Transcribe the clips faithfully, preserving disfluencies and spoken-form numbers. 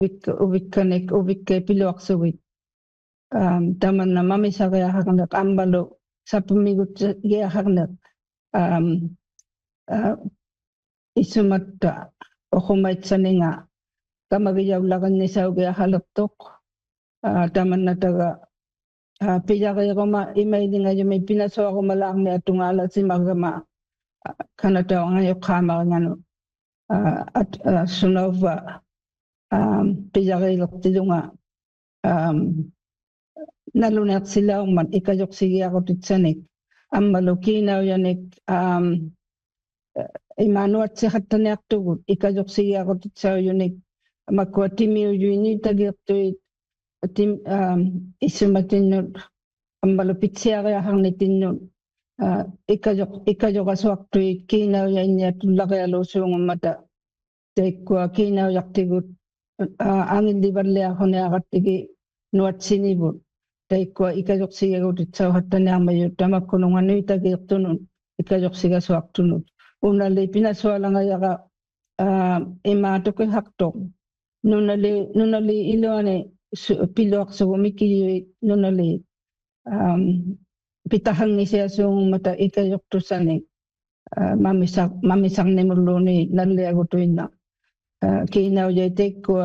wik wikkanek uwikke piluaqsugit um tamanna mamisaqiaqarneq ammalu sapmigut giaqarneq um uh, isumatta oqumaitsaninga kamagiyaulaqannisaugiaqalertoq uh, tamannataga uh, pillariquma imailinngajumi pinasuaqumalaarni atungaalasimargama kanatauangayoqqaamaringanu uh, at uh, sunauva um pillariilertilunga um naluneersilaummat ikajoqsigiaqutitsanik ammalu kiinauyanik um imaanuatsiqattaniartugut ikajoqsigiaqutitsauyunik makua timiuyuiniitagiirtuit tim um issumatinnut ammalu pitsiariaqarnitinnut uh, ikajoq ikajoqasuartuit kiinauyainniatullaqialuusuungummata teikkua kiinauyartigut uh, angillivalliaquniaqattigi nuatsinivut teikkua ikajoqsigiagutitsauhattaniarmayu tamakkununganuitagiirtunut ikajoqsigasuartunut unali pinasualangayaqa uh, imaatuqihaqtoq nunali nunali iluani piluaqsugumikiyui nunali um, pitahangisiasuungummata ikajoqtusani uh, mamisak mamisarnimulluuni nalliagutuinna uh, kiinaujai teikkua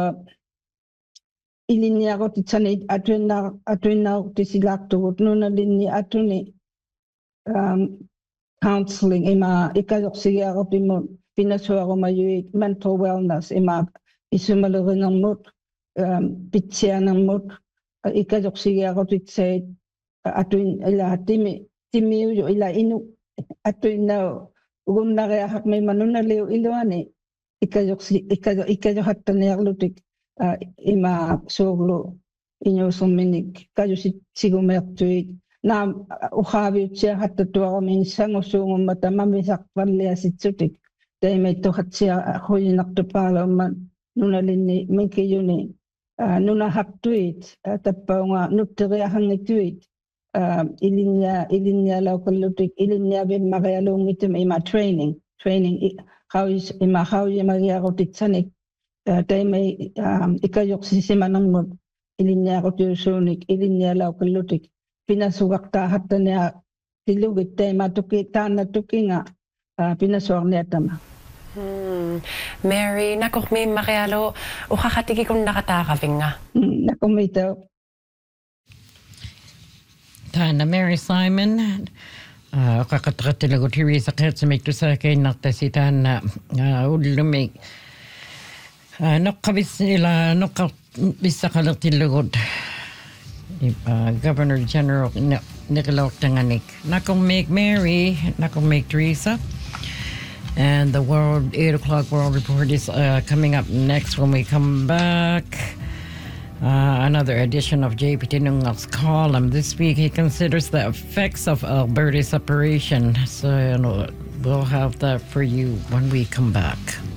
ilinniaqutitsani atuinna atuinnaaqtisilaaqtugut nunalinni atuni um, counseling ima ikajoqsigiaqutimun pinasuarumayuit mental wellness ima isumaleringermut um, pitsianermut ikajoqsigiaqutitsait atuin ila timi timiuju ila inu atuinnau ugunnariaqaqmima nunaliu iluani ikajoqsi ikajo ikajohattaniarlutik uh, ima suuglu iñuusumminik kajusit naam uqaaviutsiaqattatuaqamin sangusuungummata mamisaqvalliasitsutik taimaittuqatsia huyinartupaalaumman nunalinni minkiyuni uh, nunahaqtuit uh, tappaunga nutteriahangituit uh, ilinnia ilinnialauqallutik ilinniavimmaqialuungitum ima training training qaus ima qauyimagiaqutitsanik uh, taimai um, ikajoqsisimanermut ilinniaqutiusuunik ilinnialauqallutik pinasugaqtaahattania tilugit taimatuki taannatukinga uh, pinasuarniatama. Hmm. Mary, nakohmi makialo ukakatiki kung nakatakavinga. Mm, nakumitaw. Tana Mary Simon. Uh, ukakatrakatilago Teresa Kertsamik tusakay naktasi tana uh, ulumik. Uh, nokabis nila nokabisakalartilagod. Uh, Governor General Nicolau Tanganik. Nakong make Mary, nakong make Teresa. And the World eight o'clock World Report is uh, coming up next when we come back. Uh, another edition of J P Tinung's column. This week he considers the effects of Alberta separation. So you know, we'll have that for you when we come back.